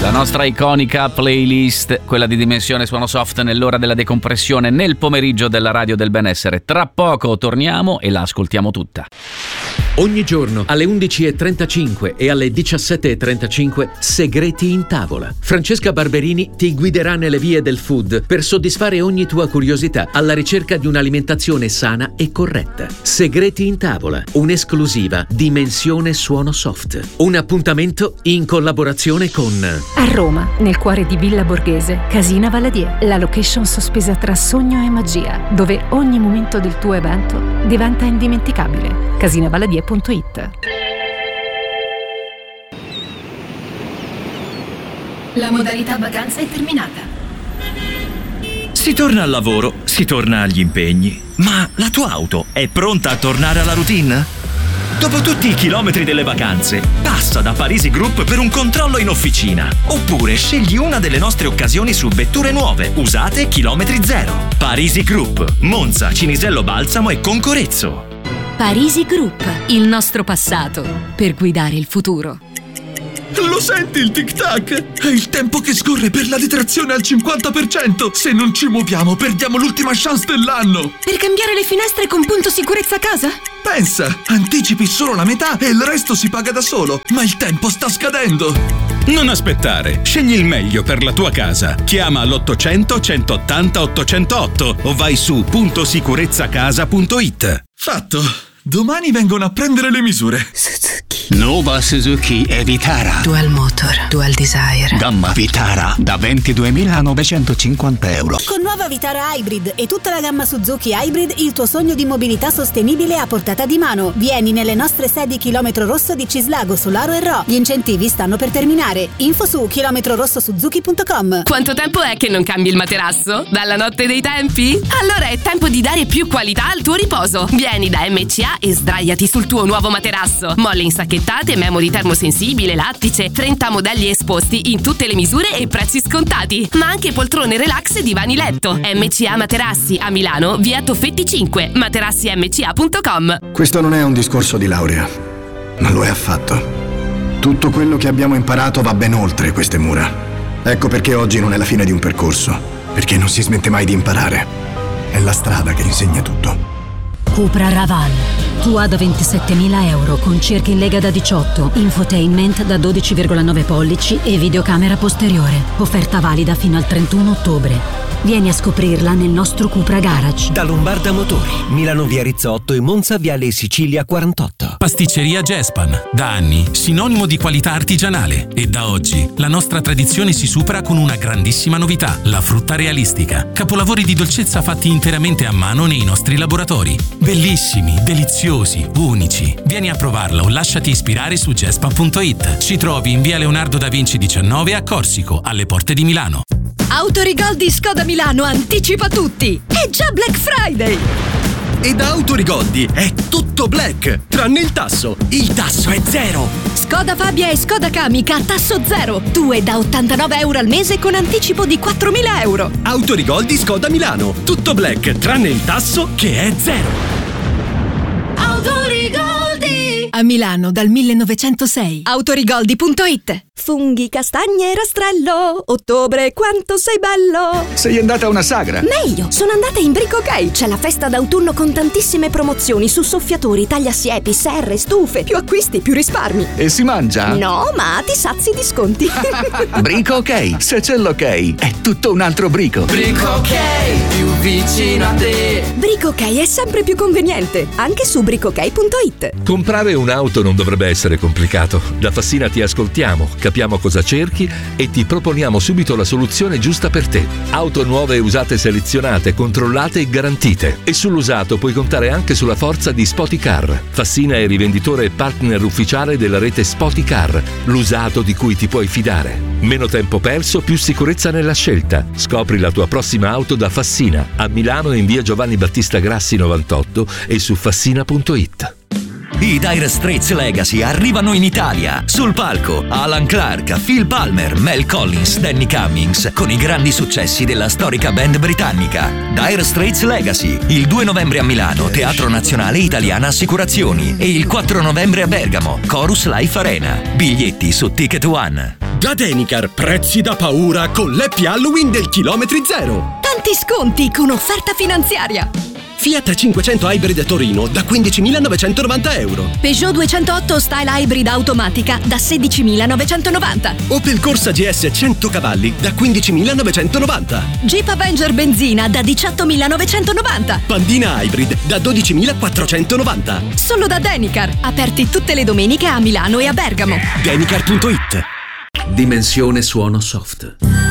La nostra iconica playlist, quella di Dimensione Suono Soft nell'ora della decompressione nel pomeriggio della Radio del Benessere. Tra poco torniamo e la ascoltiamo tutta. Ogni giorno alle 11.35 e alle 17.35 Segreti in tavola. Francesca Barberini ti guiderà nelle vie del food per soddisfare ogni tua curiosità alla ricerca di un'alimentazione sana e corretta. Segreti in tavola, un'esclusiva Dimensione Suono Soft. Un appuntamento in collaborazione con... A Roma, nel cuore di Villa Borghese, Casina Valadier, la location sospesa tra sogno e magia, dove ogni momento del tuo evento diventa indimenticabile. Casinavaladier.it. La modalità vacanza è terminata. Si torna al lavoro, si torna agli impegni, ma la tua auto è pronta a tornare alla routine? Dopo tutti i chilometri delle vacanze, passa da Parisi Group per un controllo in officina. Oppure scegli una delle nostre occasioni su vetture nuove, usate chilometri zero. Parisi Group, Monza, Cinisello Balsamo e Concorezzo. Parisi Group, il nostro passato per guidare il futuro. Lo senti il tic-tac? È il tempo che scorre per la detrazione al 50%. Se non ci muoviamo, perdiamo l'ultima chance dell'anno. Per cambiare le finestre con punto sicurezza casa? Pensa, anticipi solo la metà e il resto si paga da solo. Ma il tempo sta scadendo. Non aspettare, scegli il meglio per la tua casa. Chiama l'800 180 808 o vai su .sicurezzacasa.it. Fatto. Domani vengono a prendere le misure. Nuova Suzuki Vitara. Dual motor, dual desire. Gamma Vitara da 22.950 euro. Con nuova Vitara Hybrid e tutta la gamma Suzuki Hybrid, il tuo sogno di mobilità sostenibile a portata di mano. Vieni nelle nostre sedi Chilometro Rosso di Cislago, Solaro e Ro. Gli incentivi stanno per terminare. Info su chilometrorossosuzuki.com. Quanto tempo è che non cambi il materasso? Dalla notte dei tempi? Allora è tempo di dare più qualità al tuo riposo. Vieni da MCA e sdraiati sul tuo nuovo materasso. Molle insacchettate, memory termosensibile, lattice, 30 modelli esposti in tutte le misure e prezzi scontati. Ma anche poltrone relax e divani letto. MCA Materassi a Milano, via Toffetti 5, materassiMCA.com. Questo non è un discorso di laurea, ma lo è affatto. Tutto quello che abbiamo imparato va ben oltre queste mura. Ecco perché oggi non è la fine di un percorso, perché non si smette mai di imparare. È la strada che insegna tutto. Cupra Raval, tua da 27.000 euro con cerchi in lega da 18, infotainment da 12,9 pollici e videocamera posteriore. Offerta valida fino al 31 ottobre. Vieni a scoprirla nel nostro Cupra Garage. Da Lombarda Motori, Milano via Rizzotto e Monza viale Sicilia 48. Pasticceria Gespan, da anni sinonimo di qualità artigianale, e da oggi la nostra tradizione si supera con una grandissima novità, la frutta realistica. Capolavori di dolcezza fatti interamente a mano nei nostri laboratori. Bellissimi, deliziosi, unici. Vieni a provarla o lasciati ispirare su gespan.it. Ci trovi in via Leonardo da Vinci 19 a Corsico, alle porte di Milano. Autorigol di Skoda Milano anticipa tutti! È già Black Friday! E da Autorigoldi è tutto black, tranne il tasso. Il tasso è zero. Skoda Fabia e Skoda Kamiq a tasso zero. 2 da 89 euro al mese con anticipo di 4.000 euro. Autorigoldi Skoda Milano. Tutto black, tranne il tasso che è zero. Autorigoldi! A Milano dal 1906. Autorigoldi.it. Funghi, castagne e rastrello. Ottobre, quanto sei bello! Sei andata a una sagra? Meglio, sono andata in Brico Ok. C'è la festa d'autunno con tantissime promozioni su soffiatori, tagliasiepi, serre, stufe. Più acquisti, più risparmi. E si mangia? No, ma ti sazi i disconti. Brico Ok, se c'è l'ok, è tutto un altro brico. Brico Ok, più vicino a te. Brico Ok è sempre più conveniente, anche su bricok.it. Comprare un'auto non dovrebbe essere complicato. Da Fassina ti ascoltiamo, capiamo cosa cerchi e ti proponiamo subito la soluzione giusta per te. Auto nuove e usate selezionate, controllate e garantite. E sull'usato puoi contare anche sulla forza di Spoticar. Fassina è rivenditore e partner ufficiale della rete Spoticar, l'usato di cui ti puoi fidare. Meno tempo perso, più sicurezza nella scelta. Scopri la tua prossima auto da Fassina, a Milano in via Giovanni Battista Grassi 98 e su fassina.it. I Dire Straits Legacy arrivano in Italia. Sul palco Alan Clark, Phil Palmer, Mel Collins, Danny Cummings, con i grandi successi della storica band britannica. Dire Straits Legacy, il 2 novembre a Milano, Teatro Nazionale Italiana Assicurazioni, e il 4 novembre a Bergamo, Chorus Life Arena. Biglietti su Ticket One. Da Denicar, prezzi da paura con l'happy Halloween del chilometri zero. Tanti sconti con offerta finanziaria. Fiat 500 Hybrid Torino da 15.990 euro. Peugeot 208 Style Hybrid automatica da 16.990. Opel Corsa GS 100 cavalli da 15.990. Jeep Avenger benzina da 18.990. Pandina Hybrid da 12.490. Solo da Denicar, aperti tutte le domeniche a Milano e a Bergamo. Denicar.it. Dimensione suono soft.